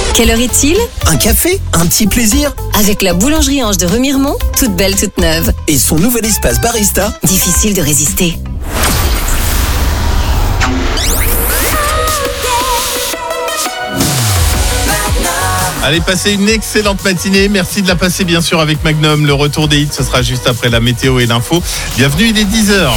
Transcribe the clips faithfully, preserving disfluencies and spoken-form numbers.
Quelle heure est-il ? Un café, un petit plaisir. Avec la boulangerie Ange de Remiremont, toute belle, toute neuve. Et son nouvel espace barista. Difficile de résister. Allez, passez une excellente matinée. Merci de la passer bien sûr avec Magnum. Le retour des hits, ce sera juste après la météo et l'info. Bienvenue, il est dix heures.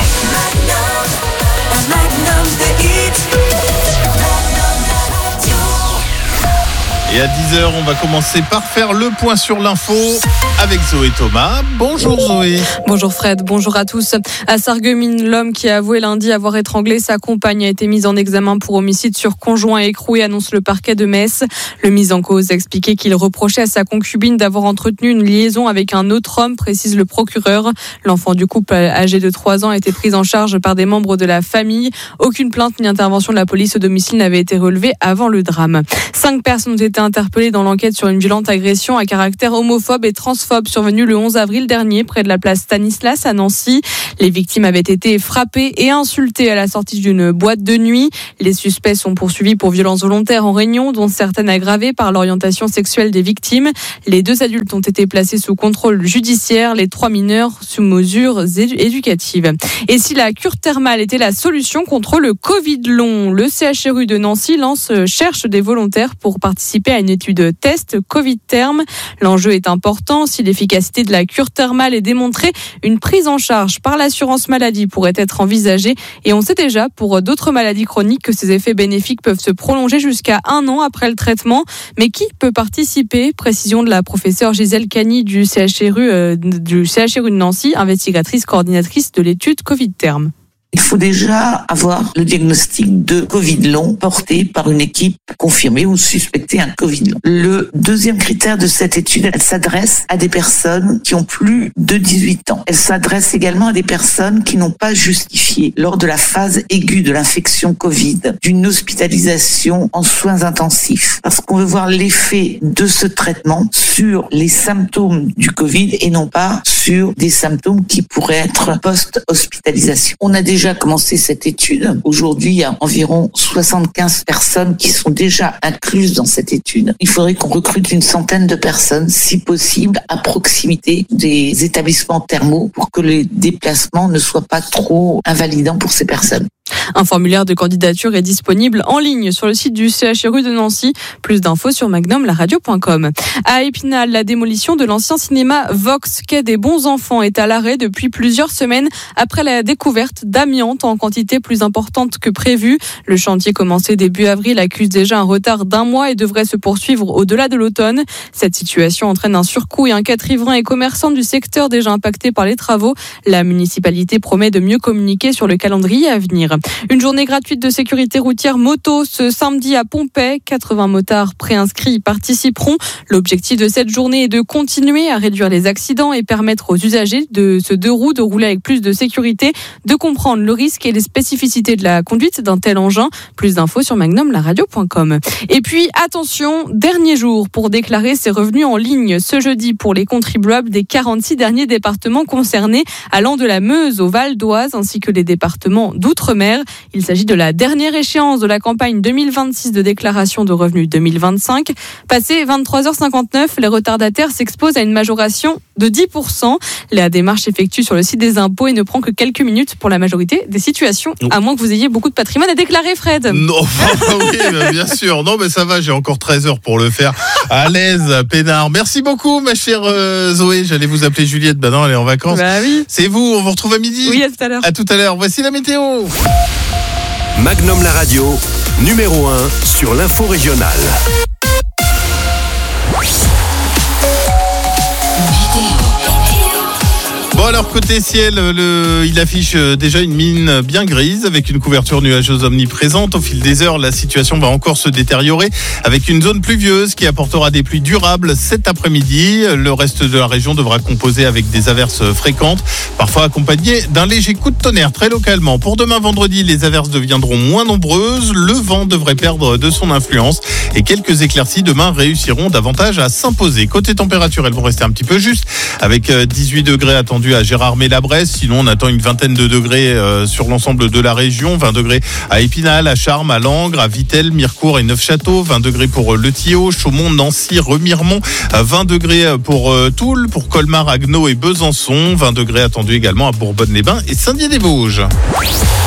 Et à dix heures, on va commencer par faire le point sur l'info avec Zoé Thomas. Bonjour Zoé. Bonjour Fred, bonjour à tous. À Sarreguemines, l'homme qui a avoué lundi avoir étranglé sa compagne a été mis en examen pour homicide sur conjoint écroué, annonce le parquet de Metz. Le mis en cause a expliqué qu'il reprochait à sa concubine d'avoir entretenu une liaison avec un autre homme, précise le procureur. L'enfant du couple, âgé de trois ans, a été pris en charge par des membres de la famille. Aucune plainte ni intervention de la police au domicile n'avait été relevée avant le drame. Cinq personnes ont été interpellées dans l'enquête sur une violente agression à caractère homophobe et transphobe survenue le onze avril dernier près de la place Stanislas à Nancy. Les victimes avaient été frappées et insultées à la sortie d'une boîte de nuit. Les suspects sont poursuivis pour violences volontaires en réunion, dont certaines aggravées par l'orientation sexuelle des victimes. Les deux adultes ont été placés sous contrôle judiciaire, les trois mineurs sous mesures éducatives. Et si la cure thermale était la solution contre le Covid long, le C H R U de Nancy lance cherche des volontaires pour participer à une étude test Covid terme. L'enjeu est important. Si l'efficacité de la cure thermale est démontrée, une prise en charge par l'assurance maladie pourrait être envisagée. Et on sait déjà pour d'autres maladies chroniques que ces effets bénéfiques peuvent se prolonger jusqu'à un an après le traitement. Mais qui peut participer ? Précision de la professeure Gisèle Cagny du C H R U, euh, du C H R U de Nancy, investigatrice coordinatrice de l'étude Covid terme. Il faut déjà avoir le diagnostic de Covid long porté par une équipe confirmée ou suspectée un Covid long. Le deuxième critère de cette étude, elle s'adresse à des personnes qui ont plus de dix-huit ans. Elle s'adresse également à des personnes qui n'ont pas justifié lors de la phase aiguë de l'infection Covid d'une hospitalisation en soins intensifs. Parce qu'on veut voir l'effet de ce traitement sur les symptômes du Covid et non pas sur des symptômes qui pourraient être post-hospitalisation. On a déjà déjà commencé cette étude. Aujourd'hui, il y a environ soixante-quinze personnes qui sont déjà incluses dans cette étude. Il faudrait qu'on recrute une centaine de personnes, si possible, à proximité des établissements thermaux pour que les déplacements ne soient pas trop invalidants pour ces personnes. Un formulaire de candidature est disponible en ligne sur le site du C H R U de Nancy. Plus d'infos sur magnum la radio point com. À Épinal, la démolition de l'ancien cinéma Vox Quai des Bons Enfants est à l'arrêt depuis plusieurs semaines après la découverte d'amiante en quantité plus importante que prévu. Le chantier commencé début avril accuse déjà un retard d'un mois et devrait se poursuivre au-delà de l'automne. Cette situation entraîne un surcoût et inquiète riverains et commerçants du secteur déjà impactés par les travaux. La municipalité promet de mieux communiquer sur le calendrier à venir. Une journée gratuite de sécurité routière moto ce samedi à Pompey. quatre-vingts motards préinscrits y participeront. L'objectif de cette journée est de continuer à réduire les accidents et permettre aux usagers de ce deux roues de rouler avec plus de sécurité, de comprendre le risque et les spécificités de la conduite d'un tel engin. Plus d'infos sur magnum la radio point com. Et puis attention, dernier jour pour déclarer ses revenus en ligne ce jeudi pour les contribuables des quarante-six derniers départements concernés, allant de la Meuse au Val d'Oise ainsi que les départements d'outre-mer. Il s'agit de la dernière échéance de la campagne deux mille vingt-six de déclaration de revenus deux mille vingt-cinq. Passé vingt-trois heures cinquante-neuf, les retardataires s'exposent à une majoration de dix pour cent. La démarche effectue sur le site des impôts et ne prend que quelques minutes pour la majorité des situations, à moins que vous ayez beaucoup de patrimoine à déclarer, Fred. Non, oui, bien sûr. Non, mais ça va, j'ai encore treize heures pour le faire. À l'aise, peinard. Merci beaucoup, ma chère euh, Zoé. J'allais vous appeler Juliette, bah non, elle est en vacances. Bah oui. C'est vous, on vous retrouve à midi. Oui, à tout à l'heure. À tout à l'heure. Voici la météo. Magnum la radio, numéro un sur l'info régionale. Bon alors côté ciel, le, il affiche déjà une mine bien grise avec une couverture nuageuse omniprésente. Au fil des heures, la situation va encore se détériorer avec une zone pluvieuse qui apportera des pluies durables cet après-midi. Le reste de la région devra composer avec des averses fréquentes, parfois accompagnées d'un léger coup de tonnerre très localement. Pour demain vendredi, les averses deviendront moins nombreuses. Le vent devrait perdre de son influence et quelques éclaircies demain réussiront davantage à s'imposer. Côté température, elles vont rester un petit peu justes avec dix-huit degrés attendus à à Gérardmer-la-Bresse. Sinon, on attend une vingtaine de degrés euh, sur l'ensemble de la région. vingt degrés à Épinal, à Charmes, à Langres, à Vittel, Mirecourt et Neufchâteau. vingt degrés pour Le Thillot, Chaumont, Nancy, Remiremont. vingt degrés pour euh, Toul, pour Colmar, Agneau et Besançon. vingt degrés attendus également à Bourbonne-les-Bains et Saint-Dié-des-Vosges.